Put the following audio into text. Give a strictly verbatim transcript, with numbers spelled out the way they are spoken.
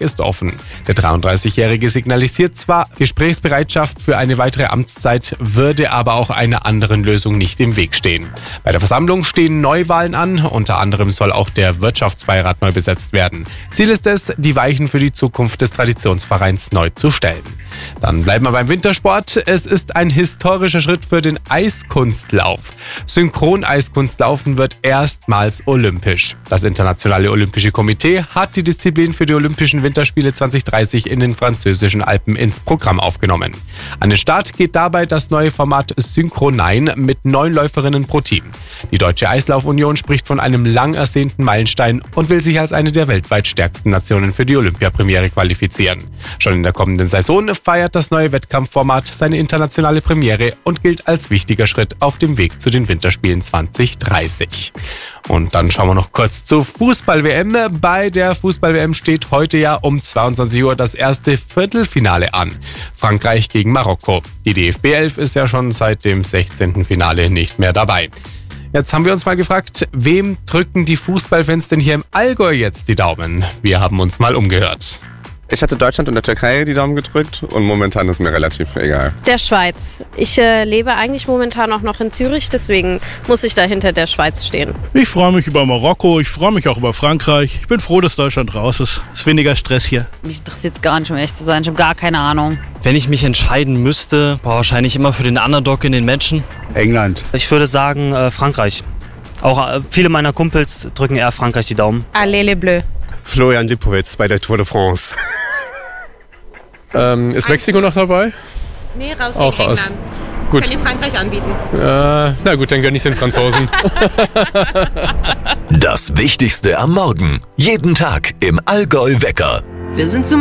ist offen. Der dreiunddreißigjährige signalisiert zwar Gesprächsbereitschaft für eine weitere Amtszeit, würde aber auch einer anderen Lösung nicht im Weg stehen. Bei der Versammlung stehen Neuwahlen an, unter anderem soll auch der Wirtschaftsbeirat neu besetzt werden. Ziel ist es, die Weichen für die Zukunft des Traditionsvereins neu zu stellen. Dann bleiben wir beim Wintersport. Es ist ein historischer Schritt für den Eiskunstlauf. Synchron-Eiskunstlaufen wird erstmals olympisch. Das Internationale Olympische Komitee hat die Disziplin für die Olympischen Winterspiele zwanzig dreißig in den französischen Alpen ins Programm aufgenommen. An den Start geht dabei das neue Format Synchro-Nine mit neun Läuferinnen pro Team. Die Deutsche Eislaufunion spricht von einem lang ersehnten Meilenstein und will sich als eine der weltweit stärksten Nationen für die Olympiapremiere qualifizieren. Schon in der kommenden Saison feiert das neue Wettkampfformat seine internationale Premiere und gilt als wichtiger Schritt auf dem Weg zu den Winterspielen zwanzig dreißig. Und dann schauen wir noch kurz zur Fußball-W M. Bei der Fußball-W M steht heute ja um zweiundzwanzig Uhr das erste Viertelfinale an. Frankreich gegen Marokko. Die D F B elf ist ja schon seit dem sechzehnten Finale nicht mehr dabei. Jetzt haben wir uns mal gefragt, wem drücken die Fußballfans denn hier im Allgäu jetzt die Daumen? Wir haben uns mal umgehört. Ich hatte Deutschland und der Türkei die Daumen gedrückt und momentan ist mir relativ egal. Der Schweiz. Ich äh, lebe eigentlich momentan auch noch in Zürich, deswegen muss ich da hinter der Schweiz stehen. Ich freue mich über Marokko, ich freue mich auch über Frankreich. Ich bin froh, dass Deutschland raus ist. Es ist weniger Stress hier. Mich interessiert es gar nicht, um ehrlich zu sein. Ich habe gar keine Ahnung. Wenn ich mich entscheiden müsste, boah, wahrscheinlich immer für den Underdog in den Matchen. England. Ich würde sagen äh, Frankreich. Auch äh, viele meiner Kumpels drücken eher Frankreich die Daumen. Allez les Bleus. Florian Lipowitz bei der Tour de France. ähm, ist Mexiko noch dabei? Nee, raus Auch gegen raus. England. Gut. Kann ihr Frankreich anbieten? Äh, na gut, dann gönn ich den Franzosen. Das Wichtigste am Morgen. Jeden Tag im Allgäu Wecker. Wir sind zum